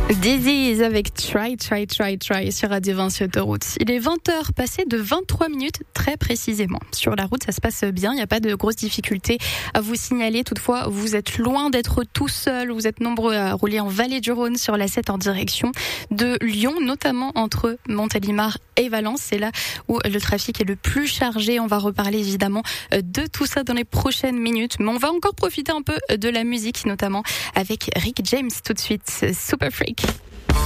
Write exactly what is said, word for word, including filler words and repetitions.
Disease avec Try, Try, Try, Try sur Radio vingt sur Autoroute. Il est vingt heures passées de vingt-trois minutes très précisément. Sur la route, ça se passe bien, il n'y a pas de grosses difficultés à vous signaler. Toutefois, vous êtes loin d'être tout seul. Vous êtes nombreux à rouler en Vallée du Rhône sur l'A sept en direction de Lyon, notamment entre Montélimar et Valence. C'est là où le trafic est le plus chargé. On va reparler évidemment de tout ça dans les prochaines minutes. Mais on va encore profiter un peu de la musique, notamment avec Rick James tout de suite. Super Freak.